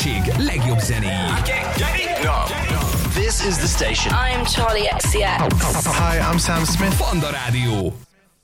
közösség legjobb zenéi. This is the station. I'm Charlie XCX. Hi, I'm Sam Smith. Panda Rádió.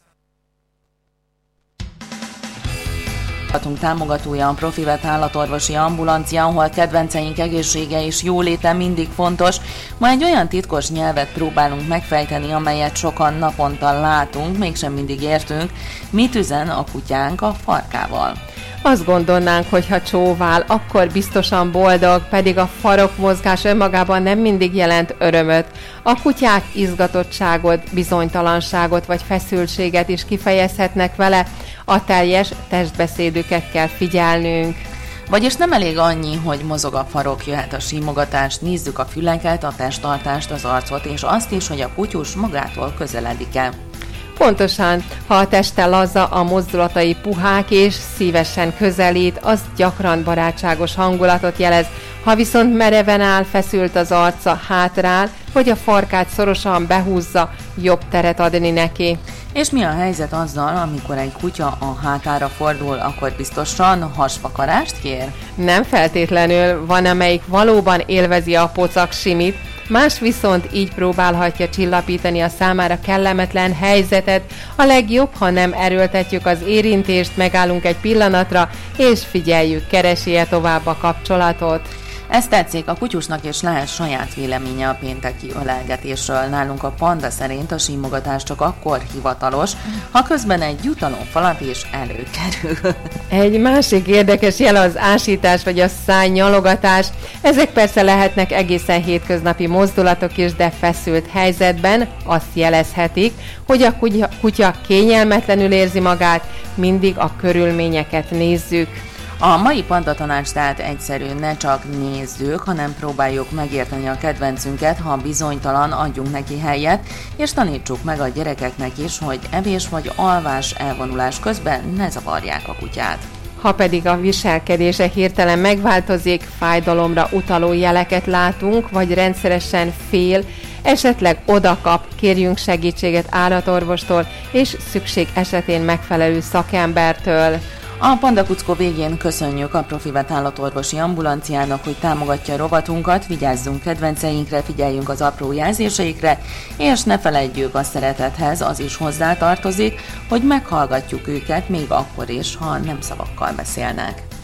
Támogatója a Profivet állatorvosi ambulancia, ahol kedvenceink egészsége és jóléte mindig fontos. Ma egy olyan titkos nyelvet próbálunk megfejteni, amelyet sokan naponta látunk, mégsem mindig értünk. Mit üzen a kutyánk a farkával? Azt gondolnánk, hogy ha csóvál, akkor biztosan boldog, pedig a farokmozgás önmagában nem mindig jelent örömöt. A kutyák izgatottságot, bizonytalanságot vagy feszültséget is kifejezhetnek vele, a teljes testbeszédüket kell figyelnünk. Vagyis nem elég annyi, hogy mozog a farok, jöhet a simogatás, nézzük a füleket, a testtartást, az arcot, és azt is, hogy a kutyus magától közeledik-e. Pontosan, ha a teste laza, a mozdulatai puhák és szívesen közelít, az gyakran barátságos hangulatot jelez. Ha viszont mereven áll, feszült az arca, hátrál, vagy a farkát szorosan behúzza, jobb teret adni neki. És mi a helyzet azzal, amikor egy kutya a hátára fordul, akkor biztosan hasfakarást kér? Nem feltétlenül, van amelyik valóban élvezi a pocak simit, más viszont így próbálhatja csillapítani a számára kellemetlen helyzetet. A legjobb, ha nem erőltetjük az érintést, megállunk egy pillanatra, és figyeljük, keresi-e tovább a kapcsolatot. Ez tetszik, a kutyusnak és lehet saját véleménye a pénteki ölelgetésről. Nálunk a Panda szerint a simogatás csak akkor hivatalos, ha közben egy jutalomfalat is előkerül. Egy másik érdekes jel az ásítás vagy a szárnyalogatás. Ezek persze lehetnek egészen hétköznapi mozdulatok is, de feszült helyzetben azt jelezhetik, hogy a kutya kényelmetlenül érzi magát, mindig a körülményeket nézzük. A mai Panda tanács tehát egyszerű, ne csak nézzük, hanem próbáljuk megérteni a kedvencünket, ha bizonytalan, adjunk neki helyet, és tanítsuk meg a gyerekeknek is, hogy evés vagy alvás elvonulás közben ne zavarják a kutyát. Ha pedig a viselkedése hirtelen megváltozik, fájdalomra utaló jeleket látunk, vagy rendszeresen fél, esetleg odakap, kérjünk segítséget állatorvostól, és szükség esetén megfelelő szakembertől. A Panda Kuckó végén köszönjük a Profivet állatorvosi ambulanciának, hogy támogatja a rovatunkat, vigyázzunk kedvenceinkre, figyeljünk az apró jelzéseikre, és ne feledjük, a szeretethez az is hozzátartozik, hogy meghallgatjuk őket még akkor is, ha nem szavakkal beszélnek.